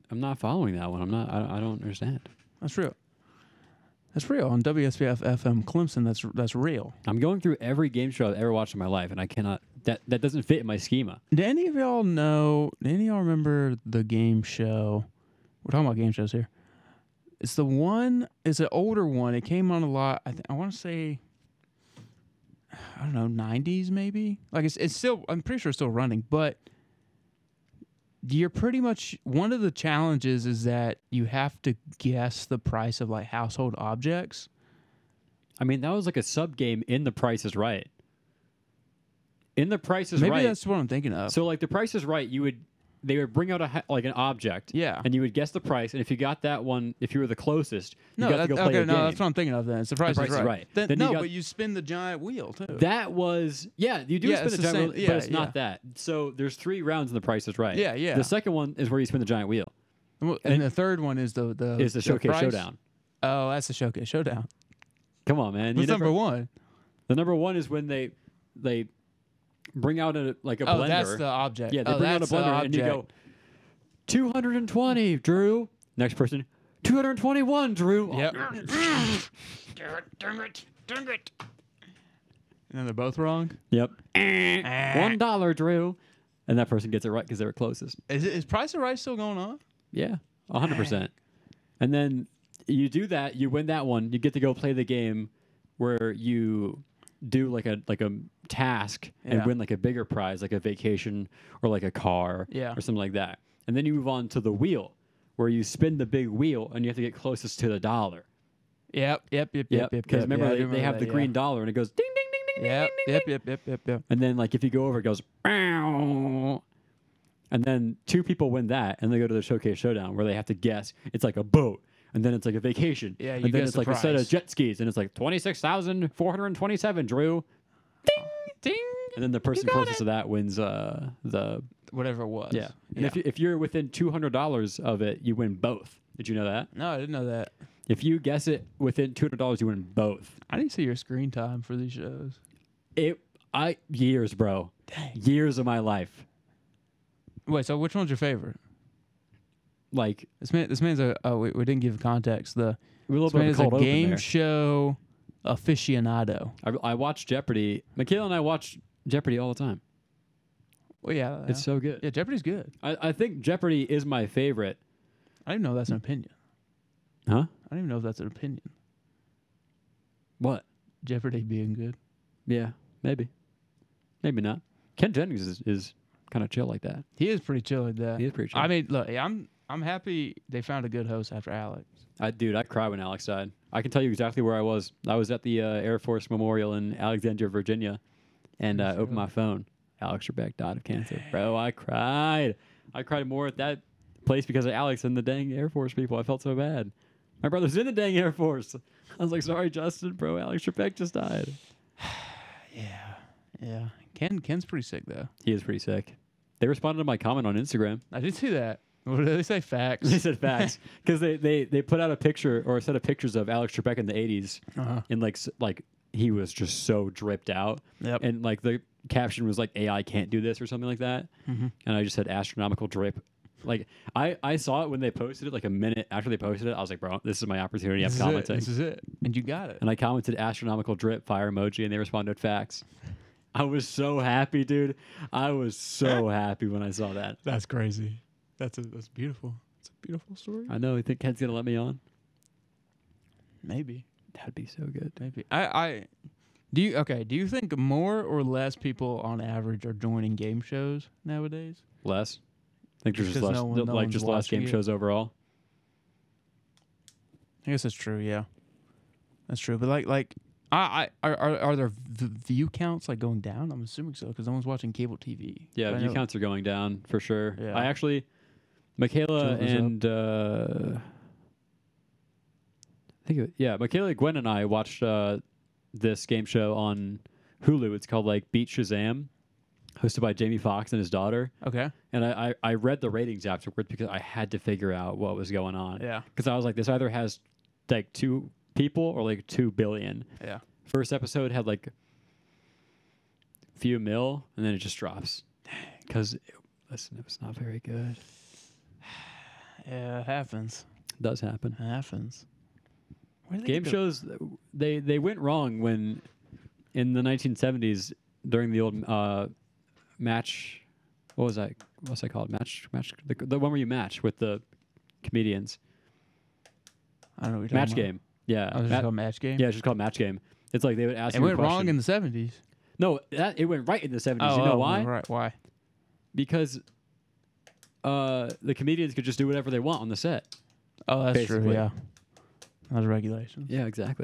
I'm not following that one. I'm not. I don't understand. That's real. That's real on WSBF FM Clemson. That's real. I'm going through every game show I've ever watched in my life, and I cannot. That doesn't fit in my schema. Do any of y'all know? Do any of y'all remember the game show? We're talking about game shows here. It's the one. It's an older one. It came on a lot. I want to say, I don't know, 90s maybe. Like it's still. I'm pretty sure it's still running, but you're pretty much one of the challenges is that you have to guess the price of like household objects. I mean, that was like a sub game in The Price is Right. In The Price is Maybe Right. that's what I'm thinking of. So like The Price is Right, they would bring out like an object, Yeah. and you would guess the price, and if you got that one, if you were the closest, you no, got to go play okay, a game. no, that's what I'm thinking of. Then it's the Price, Price is is Right. Right. Then, Then you no, got- but you spin the giant wheel too. That was you do Yeah, spin it's the the giant same- wheel, yeah, but it's not yeah. that. So there's 3 rounds in The Price is Right. Yeah, yeah. The second one is where you spin the giant wheel. And the third one is the Showcase price? Showdown. Oh, that's the Showcase Showdown. Come on, man. What's number one? The number one is when they bring out a blender. Oh, that's the object. Yeah, they oh, bring out a that's the blender and you go, 220, Drew. Next person, 221, Drew. Yep. Dang it. And then they're both wrong. Yep. $1, Drew. And that person gets it right because they were closest. Is Price of Right still going on? Yeah, 100%. And then you do that, you win that one, you get to go play the game where you do like a task and Yeah. win like a bigger prize, like a vacation or like a car Yeah. or something like that. And then you move on to the wheel where you spin the big wheel and you have to get closest to the dollar. Yep. Because remember, Yeah, I they remember have that, the yeah. green dollar and it goes ding, ding, ding, ding, Yep. ding, ding, ding. Yep. And then like if you go over, it goes "Bow." And then 2 people win that and they go to the Showcase Showdown where they have to guess. It's like a boat. And then it's like a vacation. Yeah, you and then guess it's the like a set of price. jet skis and it's like 26,427, Drew. Ding. And then the person closest to that wins the Whatever it was. yeah. And if you're within $200 of it, you win both. Did you know that? No, I didn't know that. If you guess it within $200, you win both. I need to see your screen time for these shows. Years, bro. Dang. Years of my life. Wait, so which one's your favorite? Like This man's a. Oh, we didn't give context. we're a little This man bit is of a a cold open game there. show aficionado. I watch Jeopardy. Michaela and I watch Jeopardy all the time. Well, yeah, It's so good. yeah. Jeopardy's good. I think Jeopardy is my favorite. I don't even know if that's an opinion. Huh? I don't even know if that's an opinion. What? Jeopardy being good. Yeah, maybe. Maybe not. Ken Jennings is kind of chill like that. He is pretty chill like that. He is pretty chill. I mean, look, I'm happy they found a good host after Alex. Dude, I cried when Alex died. I can tell you exactly where I was. I was at the Air Force Memorial in Alexandria, Virginia, and I opened my phone. Alex Trebek died of cancer. Bro, I cried. I cried more at that place because of Alex than the dang Air Force people. I felt so bad. My brother's in the dang Air Force. I was like, sorry, Justin, bro. Alex Trebek just died. Yeah. Ken's pretty sick though. He is pretty sick. They responded to my comment on Instagram. I did see that. What did they say? Facts. They said facts because they put out a picture or a set of pictures of Alex Trebek in the 80s, Uh-huh. and like he was just so dripped out. Yep. And like the caption was like AI can't do this or something like that, Mm-hmm. and I just said astronomical drip. Like I saw it when they posted it, like a minute after they posted it. I was like, bro, this is my opportunity. I'm commenting, This is it. And you got it. and I commented astronomical drip fire emoji, and they responded facts. I was so happy, dude. I was so happy when I saw that. That's crazy. That's beautiful. It's a beautiful story. I know. I think Ken's gonna let me on. Maybe. That'd be so good. Maybe. Do you think more or less people on average are joining game shows nowadays? Less. I think there's just Because less, no one's just less watching game it. shows overall. I guess that's true. Yeah, that's true. But are there view counts like going down? I'm assuming so because no one's watching cable TV. Yeah, But I view know- counts are going down for sure. Yeah. I actually, Michaela Julie was and Michaela, Gwen, and I watched this game show on Hulu. It's called like Beat Shazam, hosted by Jamie Foxx and his daughter. Okay. And I read the ratings afterwards because I had to figure out what was going on. Yeah. Because I was like, this either has like 2 people or like 2 billion. Yeah. First episode had like a few mil, and then it just drops. Because it was not very good. Yeah, it happens. Does happen. It happens. Where did they Game get shows, they went wrong when in the 1970s during the old match. What was that? What's that called? Match. The one where you match with the comedians. I don't know what you're Match talking game. Yeah. about. Oh, it's just called Match Game? Yeah, it's just called match game. It's like they would ask It you a went wrong question. in the 70s. No, it went right in the 70s. You know why? Right. Why? Because the comedians could just do whatever they want on the set. Oh, that's true. Basically. Yeah. Those regulations. Yeah, exactly.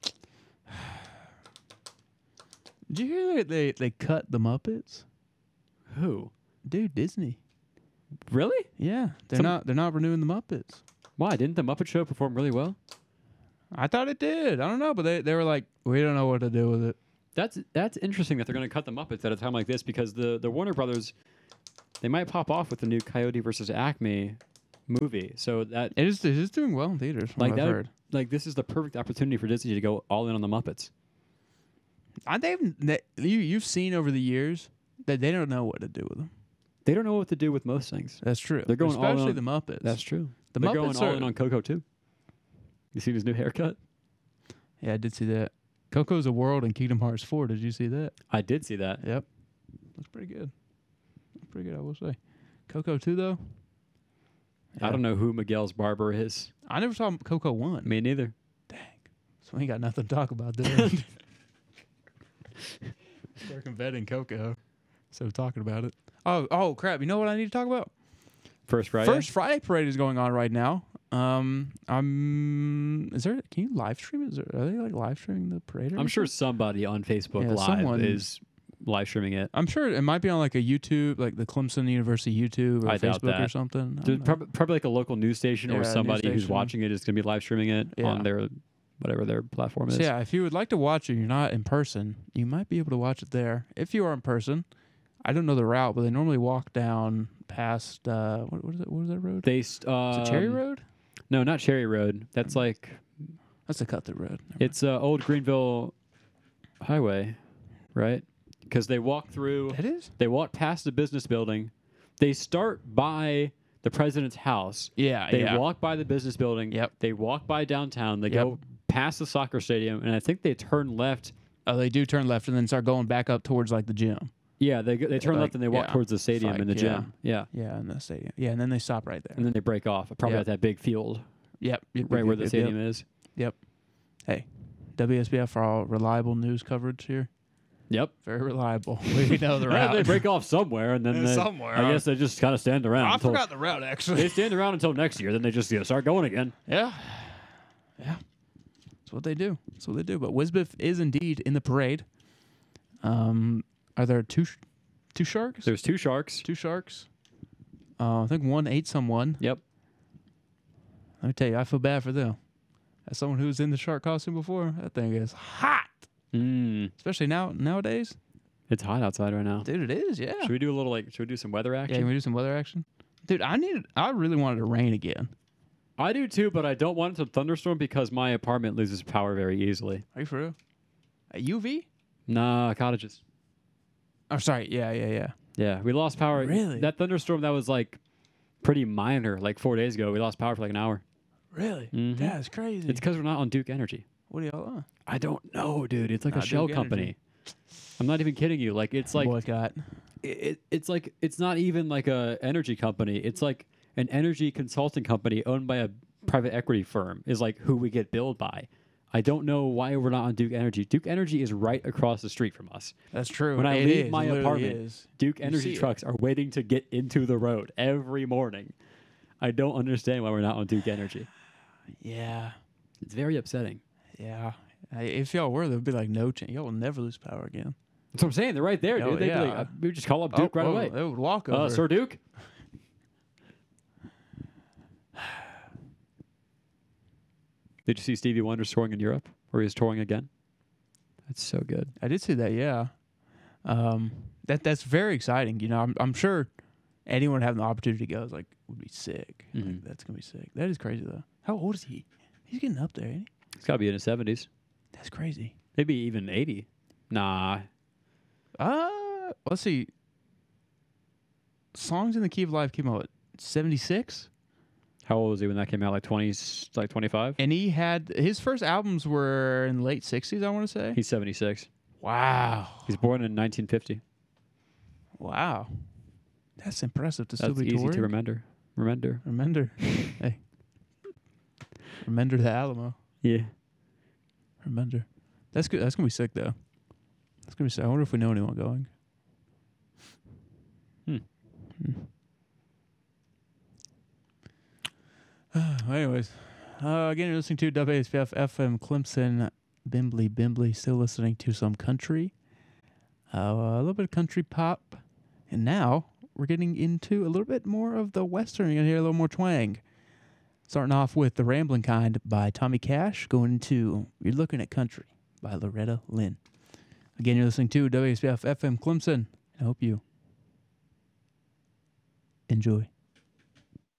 Did you hear that they cut the Muppets? Who? Dude, Disney. Really? Yeah, they're not renewing the Muppets. Why? Didn't the Muppet Show perform really well? I thought it did. I don't know, but they were like, we don't know what to do with it. That's interesting that they're going to cut the Muppets at a time like this because the Warner Brothers, they might pop off with the new Coyote versus Acme movie. So that It is doing well in theaters. From like what that I've would- heard. like this is the perfect opportunity for Disney to go all in on the Muppets. You've seen over the years that they don't know what to do with them. They don't know what to do with most things. That's true. They're going all in especially on- the Muppets. That's true. The They're Muppets going all are- in on Coco too. You see his new haircut? Yeah, I did see that. Coco's a World and Kingdom Hearts 4. Did you see that? I did see that. Yep. That's pretty good. Pretty good, I will say. Coco 2, though? I don't know who Miguel's barber is. I never saw Coco 1. Me neither. Dang. So we ain't got nothing to talk about there. Circumventing Coco. So talking about it. Oh, crap. You know what I need to talk about? First Friday. First Friday parade is going on right now. Can you live stream it? Are they like live streaming the parade? Or I'm sure anything? somebody on Facebook Yeah, Live someone- is live streaming it. I'm sure it might be on like a YouTube, like the Clemson University YouTube or I doubt Facebook or that. something. I There's don't know. probably like a local news station Yeah, or news somebody who's station. watching it is going to be live streaming it Yeah. on their whatever their platform is. So yeah, if you would like to watch it, you're not in person, you might be able to watch it there. If you are in person, I don't know the route, but they normally walk down past what is it? What is that road? They Is it Cherry Road? No, not Cherry Road. That's like That's the cut through road. Never it's Old Greenville Highway, right? Because they walk through. mind. It is. They walk past the business building. They start by the president's house. Yeah, They yeah. walk by the business building. Yep. They walk by downtown. They Yep. go past the soccer stadium, and I think they turn left. Oh, they do turn left and then start going back up towards like the gym. Yeah, they turn Like, left and they walk yeah. towards the stadium Like, and the yeah. gym. Yeah, Yeah, in the stadium. Yeah, and then they stop right there. and then they break off, probably Yep. at that big field Yep. right where the stadium is. Hey, WSBF for all reliable news coverage here. Yep. Very reliable. We know the route. They break off somewhere, and then they, Somewhere. I guess they just kind of stand around. I until- forgot the route actually. They stand around until next year. Then they just start going again. Yeah. Yeah. That's what they do. That's what they do. But Wisbiff is indeed in the parade. Are there two sharks? There's two sharks. Two sharks. I think one ate someone. Yep. Let me tell you, I feel bad for them. As someone who's in the shark costume before, that thing is hot. Especially nowadays. It's hot outside right now. Dude, it is, yeah. Should we do a little should we do some weather Yeah, action? can we do some weather action? Dude, I really wanted to rain again. I do too, but I don't want it to thunderstorm because my apartment loses power very easily. Are you for real? A UV? Nah, cottages. Oh, sorry. Yeah. Yeah, we lost power. Really? That thunderstorm that was like pretty minor, like 4 days ago. We lost power for like an hour. Really? Mhm. That's crazy. It's because we're not on Duke Energy. What are y'all on? I don't know, dude. It's like a Not shell Duke company. Energy. I'm not even kidding you. Like it's like Boycott. it's like it's not even like a energy company. It's like an energy consulting company owned by a private equity firm is like who we get billed by. I don't know why we're not on Duke Energy. Duke Energy is right across the street from us. That's true. When I It leave is. my It literally apartment, is. Duke see Energy it. trucks are waiting to get into the road every morning. I don't understand why we're not on Duke Energy. Yeah. It's very upsetting. Yeah. If y'all were, there'd be like no chance. Y'all will never lose power again. That's what I'm saying. They're right there, Oh, dude. They'd be yeah. like, we would just call up Duke right away. They would walk over. Sir Duke? Did you see Stevie Wonder touring in Europe, or he's touring again? That's so good. I did see that. Yeah. That's very exciting. You know, I'm sure anyone having the opportunity to go is like would be sick. Like, Mhm. that's gonna be sick. That is crazy though. How old is he? He's getting up there, ain't he? He's got to be in his 70s, That's crazy. maybe even 80. Nah, Let's see. Songs in the Key of Life came out at 76. How old was he when that came out? Like 20s, like 25? And he had his first albums were in the late 60s, I want to say. He's 76. Wow. He's born in 1950. Wow. That's impressive to still That's be easy touring. to remember. Remember. Hey. Remember the Alamo. Yeah. Remember. That's good. That's going to be sick, though. That's going to be sick. I wonder if we know anyone going. Anyways. Again, you're listening to WSBF FM Clemson. Bimbly. Still listening to some country. A little bit of country pop. And now we're getting into a little bit more of the Western. You're going to hear a little more twang. Starting off with The Rambling Kind by Tommy Cash. Going into You're Looking at Country by Loretta Lynn. Again, you're listening to WSBF FM Clemson. I hope you enjoy.